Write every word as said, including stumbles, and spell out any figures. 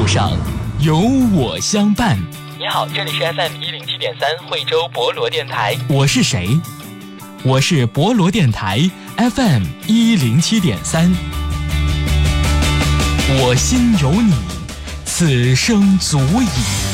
途上有我相伴。 你好，这里是 F M 一零七点三惠州博罗电台。 我是谁？我是博罗电台 F M 一零七点三。我心有你，此生足矣。